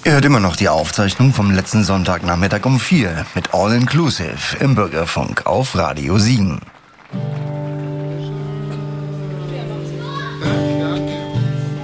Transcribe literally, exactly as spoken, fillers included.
Ihr hört immer noch die Aufzeichnung vom letzten Sonntagnachmittag um vier mit All Inclusive im Bürgerfunk auf Radio Siegen.